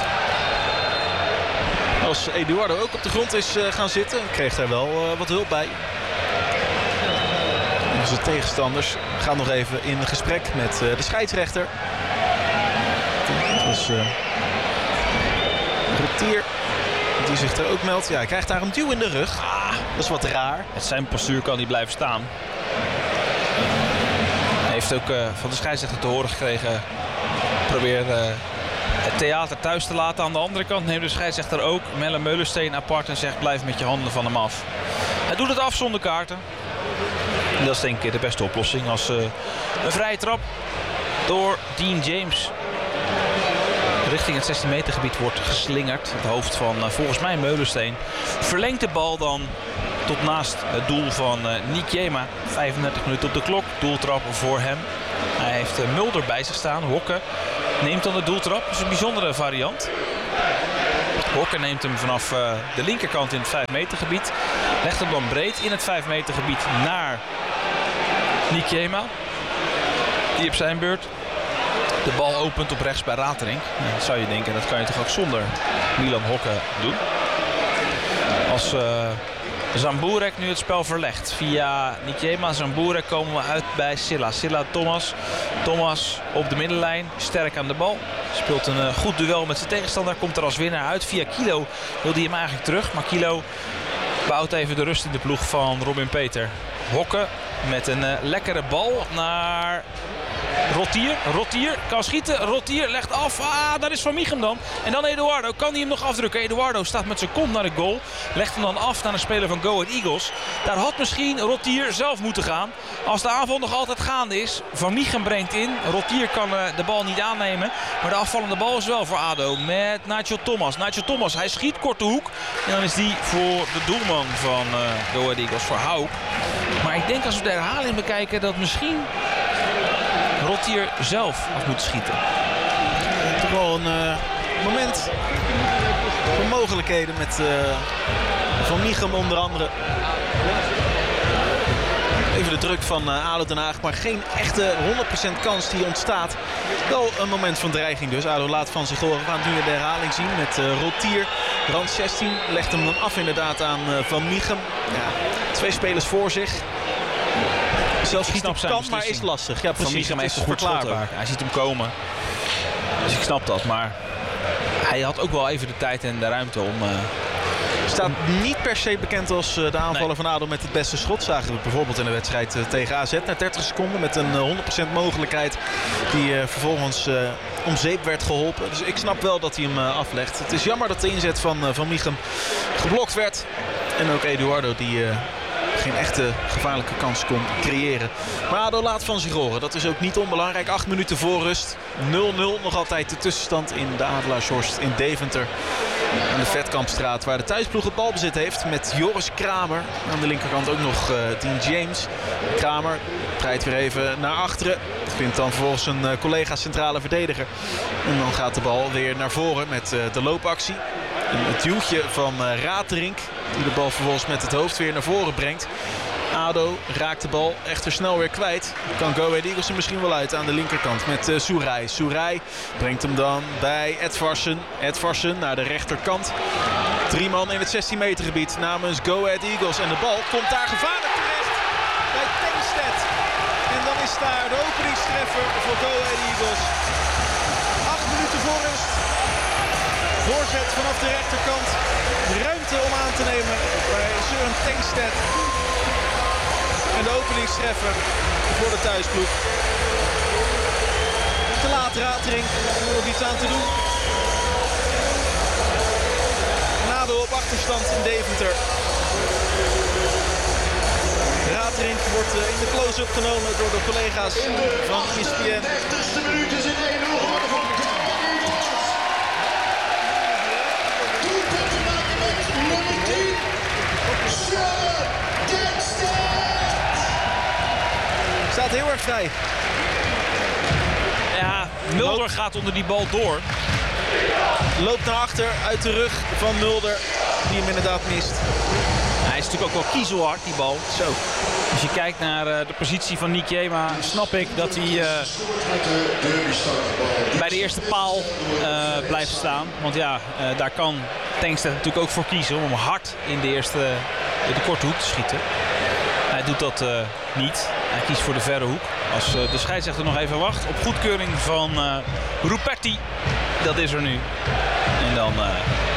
Speaker 2: Als Eduardo ook op de grond is uh, gaan zitten, kreeg daar wel uh, wat hulp bij. Onze tegenstanders gaan nog even in gesprek met uh, de scheidsrechter. Dat is uh, Rotier. Die zich er ook meldt. Ja, hij krijgt daar een duw in de rug. Ah, dat is wat raar.
Speaker 1: Het zijn postuur kan niet blijven staan. Hij heeft ook uh, van de scheidsrechter te horen gekregen. Probeer uh, het theater thuis te laten. Aan de andere kant neemt de scheidsrechter ook Melle Meulensteen apart en zegt blijf met je handen van hem af. Hij doet het af zonder kaarten. En dat is denk ik de beste oplossing als uh, een vrije trap door Dean James richting het zestien meter gebied wordt geslingerd. Het hoofd van uh, volgens mij Meulensteen. Verlengt de bal dan tot naast het doel van uh, Nick Jema. vijfendertig minuten op de klok. Doeltrap voor hem. Hij heeft uh, Mulder bij zich staan. Hokke neemt dan de doeltrap. Dat is een bijzondere variant. Hokke neemt hem vanaf uh, de linkerkant in het vijf meter gebied. Legt hem dan breed in het vijf meter gebied naar Nick Jema. Die op zijn beurt de bal opent op rechts bij Raterink. Dat zou je denken, dat kan je toch ook zonder Milan Hokke doen. als uh, Zamburek nu het spel verlegt. Via Nikiema, Zamburek komen we uit bij Silla. Silla, Thomas. Thomas op de middenlijn, sterk aan de bal. Speelt een uh, goed duel met zijn tegenstander. Komt er als winnaar uit. Via Kilo wil hij hem eigenlijk terug. Maar Kilo bouwt even de rust in de ploeg van Robin Peter. Hokken met een uh, lekkere bal naar Rotier. Rotier kan schieten. Rotier legt af. Ah, daar is Van Mieghem dan. En dan Eduardo. Kan hij hem nog afdrukken? Eduardo staat met zijn kont naar de goal. Legt hem dan af naar een speler van Go Ahead Eagles. Daar had misschien Rotier zelf moeten gaan. Als de aanval nog altijd gaande is. Van Mieghem brengt in. Rotier kan uh, de bal niet aannemen. Maar de afvallende bal is wel voor ADO. Met Nigel Thomas. Nigel Thomas. Hij schiet korte hoek. En dan is die voor de doelman van uh, Go Ahead Eagles. Voor Haup. Maar ik denk als we de herhaling bekijken dat misschien Rotier zelf af moet schieten.
Speaker 2: Toch wel een uh, moment van mogelijkheden met uh, Van Mieghem onder andere. Even de druk van uh, ADO Den Haag, maar geen echte honderd procent kans die ontstaat. Wel een moment van dreiging dus. ADO laat van zich horen. We gaan het nu in de herhaling zien met uh, Rotier. Rand zestien legt hem dan af inderdaad aan uh, Van Mieghem. Ja, twee spelers voor zich. Zelfs schieten kan, maar is lastig. Ja, precies.
Speaker 1: Van Mieghem heeft een goed schot. Hij ziet hem komen. Dus ik snap dat. Maar hij had ook wel even de tijd en de ruimte om... Uh,
Speaker 2: Staat niet per se bekend als uh, de aanvaller nee. van ADO met het beste schot. Zagen we bijvoorbeeld in de wedstrijd uh, tegen A Z na dertig seconden. Met een uh, honderd procent mogelijkheid die uh, vervolgens uh, om zeep werd geholpen. Dus ik snap wel dat hij hem uh, aflegt. Het is jammer dat de inzet van uh, Van Mieghem geblokt werd. En ook Eduardo die... Uh, geen echte gevaarlijke kans kon creëren. Maar ADO laat van zich horen. Dat is ook niet onbelangrijk. Acht minuten voor rust. nul nul nog altijd de tussenstand in de Adelaarshorst in Deventer. Aan de Vetkampstraat waar de thuisploeg het balbezit heeft. Met Joris Kramer. Aan de linkerkant ook nog uh, Dean James. Kramer draait weer even naar achteren. Vindt dan vervolgens een uh, collega centrale verdediger. En dan gaat de bal weer naar voren met uh, de loopactie. Een duwtje van uh, Raterink. Die de bal vervolgens met het hoofd weer naar voren brengt. ADO raakt de bal echter snel weer kwijt. Kan Go Ahead Eagles er misschien wel uit aan de linkerkant met uh, Soerij. Soerij brengt hem dan bij Edvarsen. Edvarsen naar de rechterkant. Drie man in het zestien meter gebied namens Go Ahead Eagles. En de bal komt daar gevaarlijk terecht bij Tengstedt. En dan is daar de openingstreffer voor Go Ahead Eagles. Acht minuten voor rust. Voorzet vanaf de rechterkant. Ruimte om aan te nemen bij Søren Tengstedt. En de openingstreffer voor de thuisploeg. Te laat Raterink om er iets aan te doen. ADO op achterstand in Deventer. Raterink wordt in de close-up genomen door de collega's van E S P N. Staat heel erg vrij.
Speaker 1: Ja, Mulder gaat onder die bal door.
Speaker 2: Loopt naar achter uit de rug van Mulder. Die hem inderdaad mist.
Speaker 1: Hij is natuurlijk ook wel kiezelhard, die bal.
Speaker 2: Zo.
Speaker 1: Als je kijkt naar uh, de positie van Nikiema, snap ik dat hij uh, bij de eerste paal uh, blijft staan. Want ja, uh, daar kan Tengstedt natuurlijk ook voor kiezen om hard in de eerste uh, de korte hoek te schieten. Hij doet dat uh, niet. Hij kiest voor de verre hoek. Als uh, de scheidsrechter nog even wacht op goedkeuring van uh, Ruperti. Dat is er nu. En dan uh,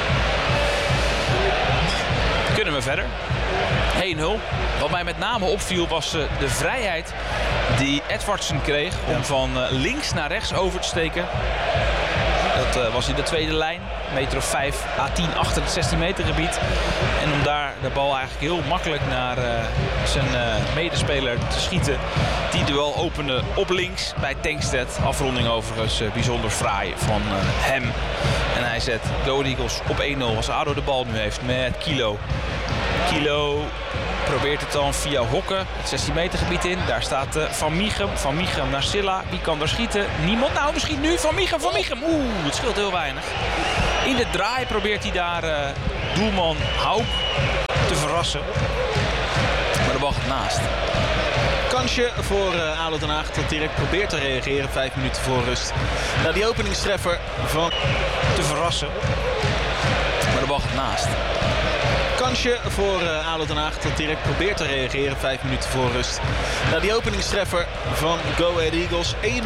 Speaker 1: kunnen we verder. één nul. Wat mij met name opviel was uh, de vrijheid die Edvardsen kreeg om ja. van uh, links naar rechts over te steken. Dat uh, was in de tweede lijn. Meter of vijf à tien achter het zestien meter gebied. En om daar de bal eigenlijk heel makkelijk naar uh, zijn uh, medespeler te schieten. Die duel opende op links bij Tengstedt. Afronding overigens uh, bijzonder fraai van uh, hem. En hij zet Go Ahead Eagles op één nul als ADO de bal nu heeft met Kilo. Kilo probeert het dan via Hokken het zestien meter gebied in. Daar staat uh, Van Mieghem. Van Mieghem naar Silla. Wie kan daar schieten? Niemand. Nou, misschien nu Van Mieghem. Van Mieghem. Oeh, het scheelt heel weinig. In de draai probeert hij daar uh, doelman Haup te verrassen. Maar de bal gaat naast.
Speaker 2: Kansje voor uh, ADO Den Haag dat direct probeert te reageren. Vijf minuten voor rust. Nou, die openingstreffer van
Speaker 1: te verrassen. Maar de bal gaat naast.
Speaker 2: Kansje voor uh, A D O Den Haag dat direct probeert te reageren. Vijf minuten voor rust. Nou, die openingstreffer van Go Ahead Eagles. één